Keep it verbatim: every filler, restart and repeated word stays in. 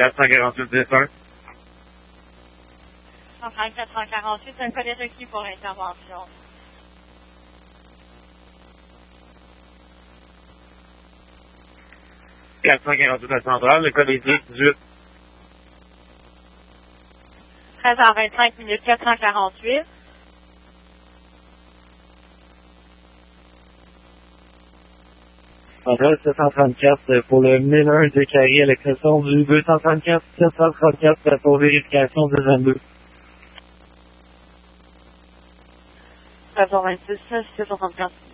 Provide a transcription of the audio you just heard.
quatre cent quarante-huit dix un. Centrale quatre cent quarante-huit, un code est requis pour l'intervention. quatre cent quarante-huit à centrale, le code est dix dix-huit. treize heures vingt-cinq minutes quatre cent quarante-huit. Centrale sept cent trente-quatre pour le mille un de Carré à l'expression du deux cent trente-quatre sept cent trente-quatre pour vérification de vingt-deux. treize heures vingt-six, six cent trente-quatre.